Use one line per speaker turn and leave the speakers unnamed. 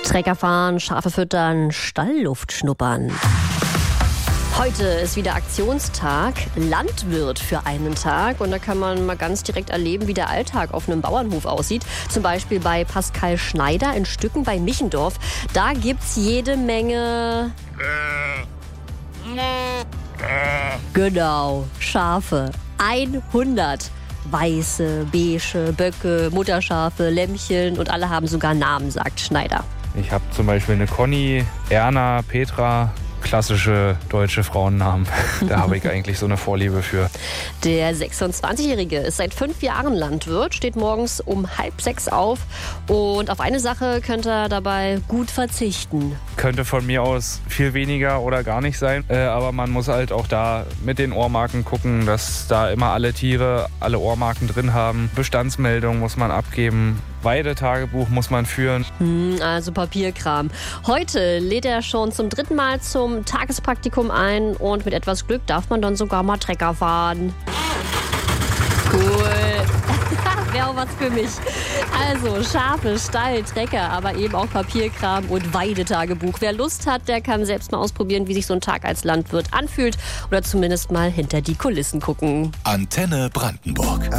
Trecker fahren, Schafe füttern, Stallluft schnuppern. Heute ist wieder Aktionstag, Landwirt für einen Tag. Und da kann man mal ganz direkt erleben, wie der Alltag auf einem Bauernhof aussieht. Zum Beispiel bei Pascal Schneider in Stücken bei Michendorf. Da gibt's jede Menge... Genau, Schafe. 100. Weiße, beige, Böcke, Mutterschafe, Lämmchen und alle haben sogar Namen, sagt Schneider.
Ich habe zum Beispiel eine Conny, Erna, Petra, klassische deutsche Frauennamen. Da habe ich eigentlich so eine Vorliebe für.
Der 26-Jährige ist seit 5 Jahren Landwirt, steht morgens um 5:30 auf und auf eine Sache könnte er dabei gut verzichten.
Könnte von mir aus viel weniger oder gar nicht sein, aber man muss halt auch da mit den Ohrmarken gucken, dass da immer alle Tiere alle Ohrmarken drin haben. Bestandsmeldung muss man abgeben. Weidetagebuch muss man führen.
Also Papierkram. Heute lädt er schon zum 3. Mal zum Tagespraktikum ein und mit etwas Glück darf man dann sogar mal Trecker fahren. Cool. Wäre auch was für mich. Also Schafe, Stall, Trecker, aber eben auch Papierkram und Weidetagebuch. Wer Lust hat, der kann selbst mal ausprobieren, wie sich so ein Tag als Landwirt anfühlt oder zumindest mal hinter die Kulissen gucken.
Antenne Brandenburg.